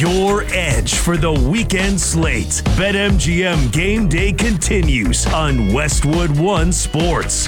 your edge for the weekend slate. BetMGM Game Day continues on Westwood One Sports.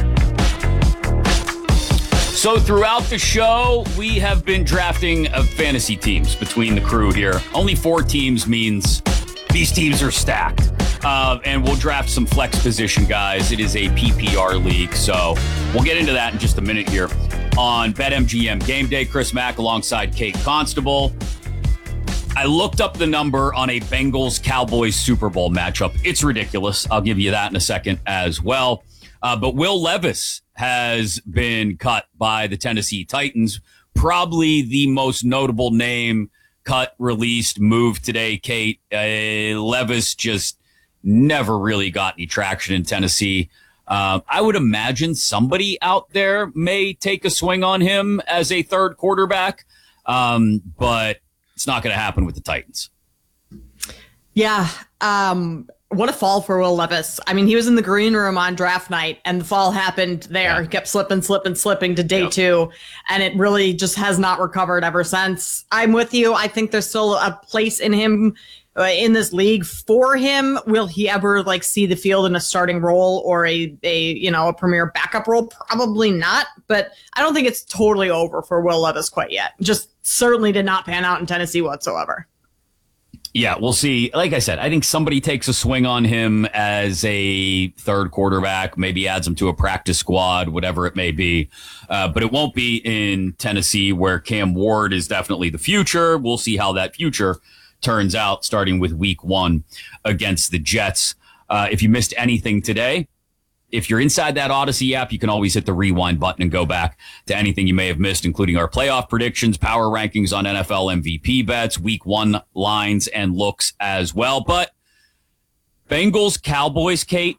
So throughout the show, we have been drafting fantasy teams between the crew here. Only 4 teams means these teams are stacked. And we'll draft some flex position guys. It is a PPR league, so we'll get into that in just a minute here on BetMGM Game Day. Chris Mack alongside Kate Constable. I looked up the number on a Bengals-Cowboys Super Bowl matchup. It's ridiculous. I'll give you that in a second as well. But Will Levis has been cut by the Tennessee Titans. Probably the most notable name cut, released, moved today, Kate. Levis just never really got any traction in Tennessee. I would imagine somebody out there may take a swing on him as a third quarterback, but it's not going to happen with the Titans. Yeah. What a fall for Will Levis. I mean, he was in the green room on draft night and the fall happened there. Yeah. He kept slipping to day 2. And it really just has not recovered ever since. I'm with you. I think there's still a place in him in this league for him. Will he ever see the field in a starting role or a premier backup role? Probably not. But I don't think it's totally over for Will Levis quite yet. Just certainly did not pan out in Tennessee whatsoever. Yeah, we'll see. Like I said, I think somebody takes a swing on him as a third quarterback, maybe adds him to a practice squad, whatever it may be. But it won't be in Tennessee, where Cam Ward is definitely the future. We'll see how that future turns out, starting with week 1 against the Jets. If you missed anything today, if you're inside that Odyssey app, you can always hit the rewind button and go back to anything you may have missed, including our playoff predictions, power rankings on NFL MVP bets, week 1 lines and looks as well. But Bengals, Cowboys, Kate,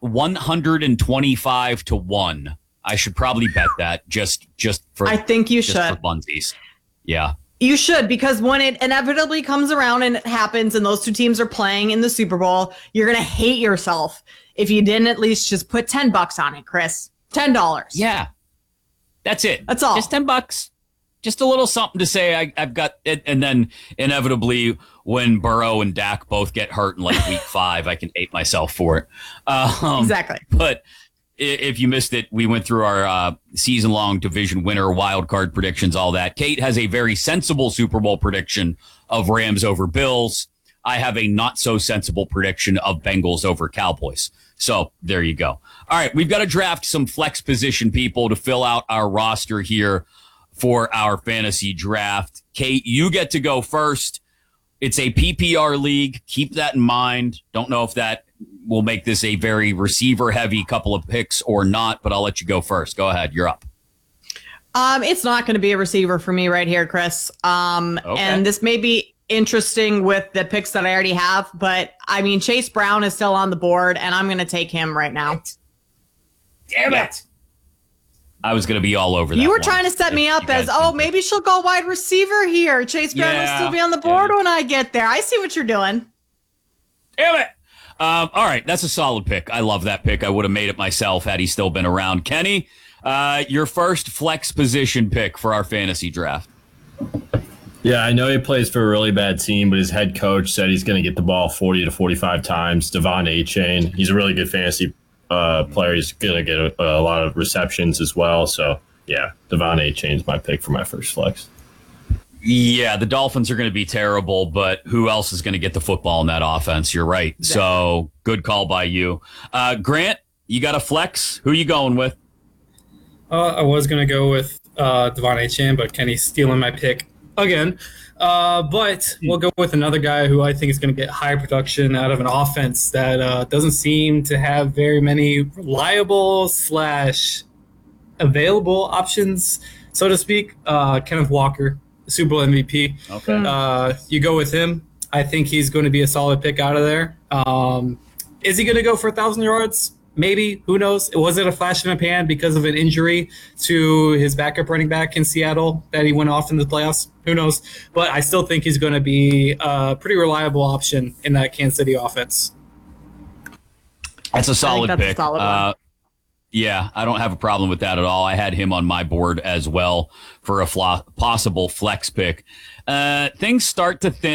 125-1. I should probably bet that just for. I think you should. For funsies. Yeah. You should, because when it inevitably comes around and it happens and those 2 teams are playing in the Super Bowl, you're going to hate yourself if you didn't at least just put $10 on it, Chris. $10. Yeah. That's it. That's all. Just $10. Just a little something to say. I've got it. And then inevitably, when Burrow and Dak both get hurt in week 5, I can hate myself for it. Exactly. But if you missed it, we went through our season-long division winner, wild card predictions, all that. Kate has a very sensible Super Bowl prediction of Rams over Bills. I have a not-so-sensible prediction of Bengals over Cowboys. So there you go. All right, we've got to draft some flex position people to fill out our roster here for our fantasy draft. Kate, you get to go first. It's a PPR league. Keep that in mind. Don't know if that will make this a very receiver-heavy couple of picks or not, but I'll let you go first. Go ahead. You're up. It's not going to be a receiver for me right here, Chris. Okay. And this may be interesting with the picks that I already have, but I mean, Chase Brown is still on the board, and I'm going to take him right now. Damn it. I was going to be all over that. You were trying to set me up as, maybe she'll go wide receiver here. Chase Brown will still be on the board when I get there. I see what you're doing. Damn it. All right, that's a solid pick. I love that pick. I would have made it myself had he still been around. Kenny, your first flex position pick for our fantasy draft. Yeah, I know he plays for a really bad team, but his head coach said he's going to get the ball 40 to 45 times. Devon Achane, he's a really good fantasy player. He's going to get a lot of receptions as well. So, yeah, Devon Achane is my pick for my first flex. Yeah, the Dolphins are going to be terrible, but who else is going to get the football in that offense? You're right. So good call by you. Grant, you got a flex? Who are you going with? I was going to go with Devon Achane, but Kenny's stealing my pick again. But we'll go with another guy who I think is going to get high production out of an offense that doesn't seem to have very many reliable / available options, so to speak. Kenneth Walker, Super Bowl MVP. Okay. You go with him. I think he's going to be a solid pick out of there. Is he going to go for 1,000 yards? Maybe. Who knows? Was it a flash in the pan because of an injury to his backup running back in Seattle that he went off in the playoffs? Who knows? But I still think he's going to be a pretty reliable option in that Kansas City offense. That's a solid pick. A solid one. Yeah, I don't have a problem with that at all. I had him on my board as well for a possible flex pick. Things start to thin